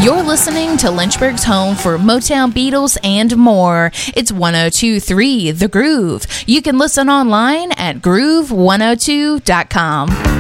You're listening to Lynchburg's home for Motown, Beatles, and more. It's 102.3 The Groove. You can listen online at groove102.com.